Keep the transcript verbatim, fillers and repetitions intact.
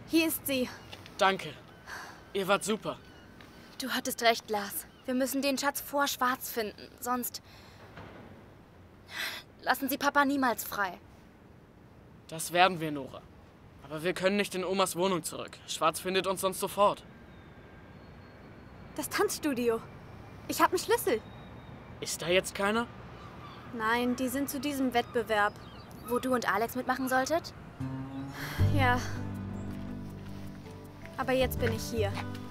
Hier ist sie. Danke. Ihr wart super. Du hattest recht, Lars. Wir müssen den Schatz vor Schwarz finden, sonst... Lassen Sie Papa niemals frei. Das werden wir, Nora. Aber wir können nicht in Omas Wohnung zurück. Schwarz findet uns sonst sofort. Das Tanzstudio. Ich habe einen Schlüssel. Ist da jetzt keiner? Nein, die sind zu diesem Wettbewerb. Wo du und Alex mitmachen solltet? Ja. Aber jetzt bin ich hier.